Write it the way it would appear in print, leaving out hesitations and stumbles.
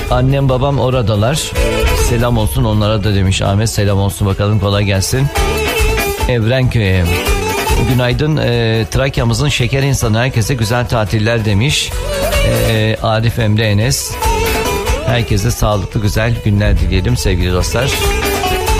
Annem babam oradalar. Selam olsun onlara da demiş Ahmet. Selam olsun bakalım, kolay gelsin. Evrenköy'e. Günaydın, Trakya'mızın şeker insanı, herkese güzel tatiller demiş. Arif Emre Enes. Herkese sağlıklı güzel günler dileyelim sevgili dostlar.